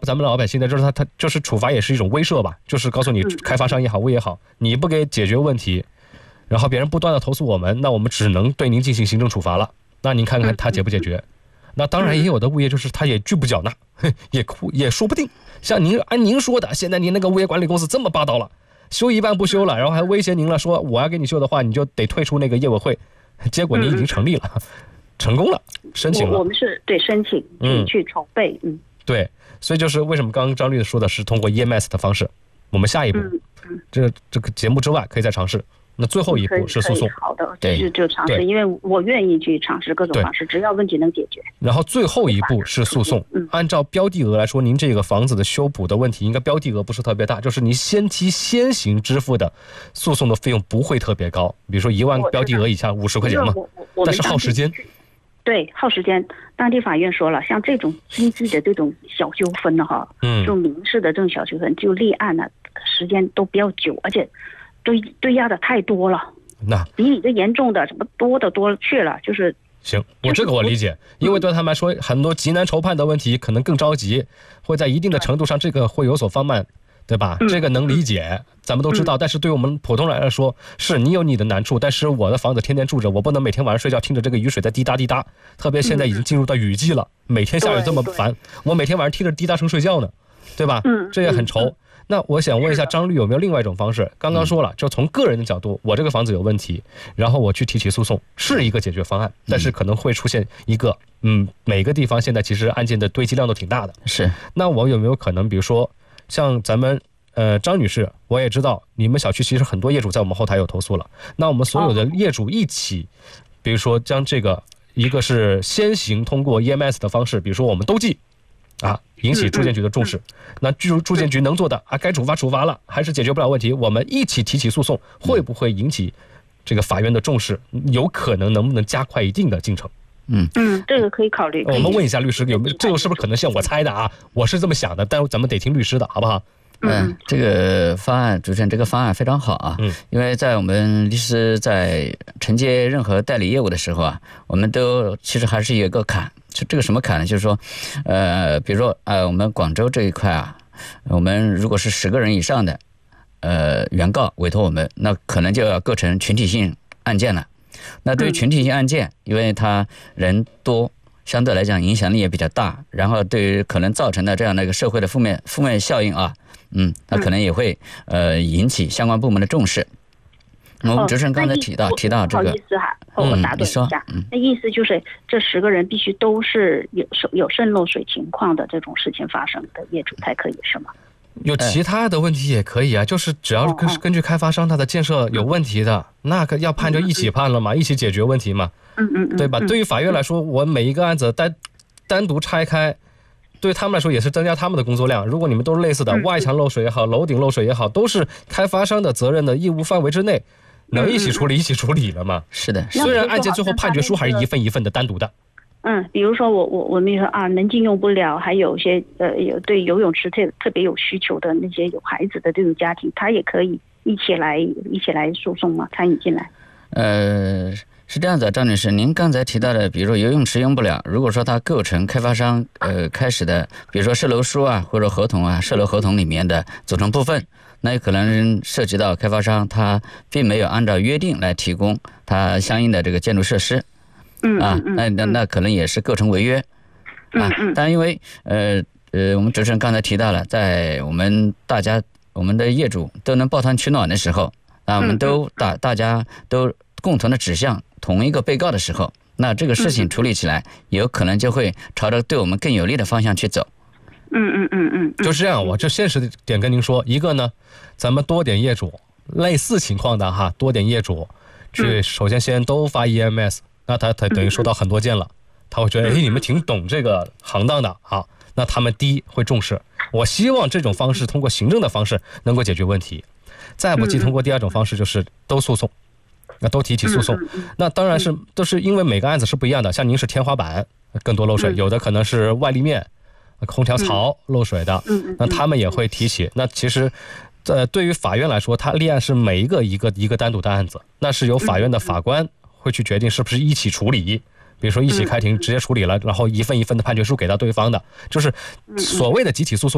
咱们老百姓的，就是他就是处罚也是一种威慑吧，就是告诉你开发商也好，物业也好，你不给解决问题，然后别人不断的投诉我们，那我们只能对您进行行政处罚了。那您看看他解不解决？那当然也有的物业就是他也拒不缴纳，也说不定。像按您说的，现在您那个物业管理公司这么霸道了，修一半不修了，然后还威胁您了，说我要给你修的话，你就得退出那个业委会。结果您已经成立了，成功了，申请了。 我们是对申请去筹备， 对，所以就是为什么刚刚张律师说的是通过 EMS 的方式，我们下一步，这个节目之外可以再尝试。那最后一步是诉讼。 好的，就尝试，因为我愿意去尝试各种方式，只要问题能解决。 然后最后一步是诉讼。按照标的额来说，您这个房子的修补的问题，应该标的额不是特别大，就是您先期先行支付的诉讼的费用不会特别高，比如说1万标的额以下50块钱嘛，但是耗时间。 对，耗时间。当地法院说了，像这种经济的这种小纠纷的哈，就民事的这种小纠纷，就立案呢时间都比较久，而且对押的太多了，那比你这严重的什么多去了，就是行，这个我理解，因为对他们来说，很多急难筹判的问题可能更着急，会在一定的程度上这个会有所放慢，对吧？这个能理解，咱们都知道。但是对我们普通人来说，是你有你的难处，但是我的房子天天住着，我不能每天晚上睡觉听着这个雨水在滴答滴答，特别现在已经进入到雨季了，每天下雨这么烦，我每天晚上听着滴答声睡觉呢，对吧？这也很愁。那我想问一下张律，有没有另外一种方式？刚刚说了，就从个人的角度，我这个房子有问题，然后我去提起诉讼，是一个解决方案，但是可能会出现一个，每个地方现在其实案件的堆积量都挺大的。 是。 那我有没有可能，比如说像咱们张女士，我也知道你们小区其实很多业主在我们后台有投诉了，那我们所有的业主一起，比如说将这个一个是先行通过 EMS 的方式，比如说我们都记。引起住建局的重视，那住建局能做的该处罚了，还是解决不了问题，我们一起提起诉讼，会不会引起这个法院的重视？有可能能不能加快一定的进程？ 这个可以考虑。 我们问一下律师，有没有这个是不是可能性？我猜的啊，我是这么想的，但咱们得听律师的，好不好？ 这个方案，主持人这个方案非常好啊。因为在我们律师在承接任何代理业务的时候啊，我们都其实还是有一个坎。就这个什么坎呢？就是说，比如说我们广州这一块啊，我们如果是10个人以上的原告委托我们，那可能就要构成群体性案件了。那对于群体性案件，因为他人多，相对来讲影响力也比较大，然后对于可能造成的这样的一个社会的负面效应啊，那可能也会引起相关部门的重视。我们主持人刚才提到这个， 不好意思哈，我打断一下，那意思就是这10个人必须都是有渗漏水情况的这种事情发生的业主才可以，是吗？ 有其他的问题也可以啊，就是只要根据开发商他的建设有问题的，那个要判就一起判了嘛，一起解决问题嘛，对吧？对于法院来说，我每一个案子单独拆开，对他们来说也是增加他们的工作量。如果你们都是类似的，外墙漏水也好，楼顶漏水也好，都是开发商的责任的义务范围之内，能一起处理了嘛？ 是的。 虽然案件最后判决书还是一份一份的单独的。 比如说我们说门禁用不了，还有些有对游泳池特别有需求的那些有孩子的这种家庭，他也可以一起来诉讼吗？参与进来？ 是这样子啊，张女士，您刚才提到的，比如说游泳池用不了，如果说它构成开发商开始的，比如说售楼书啊或者合同啊，售楼合同里面的组成部分，那有可能涉及到开发商他并没有按照约定来提供他相应的这个建筑设施。那可能也是构成违约但因为我们主持人刚才提到了，在我们的业主都能抱团取暖的时候我们大家都共同的指向同一个被告的时候，那这个事情处理起来有可能就会朝着对我们更有利的方向去走。 就是这样，我这现实的点跟您说，一个呢，咱们多点业主类似情况的多点业主去首先都发 EMS。那他等于收到很多件了，他会觉得你们挺懂这个行当的那他们第一会重视，我希望这种方式通过行政的方式能够解决问题，再不济通过第二种方式就是都诉讼，那都提起诉讼。那当然都是因为每个案子是不一样的，像您是天花板更多漏水，有的可能是外立面空调槽漏水的，那他们也会提起。那其实对于法院来说，他立案是每一个单独的案子，那是由法院的法官会去决定是不是一起处理，比如说一起开庭直接处理了，然后一份一份的判决书给到对方的，就是所谓的集体诉讼。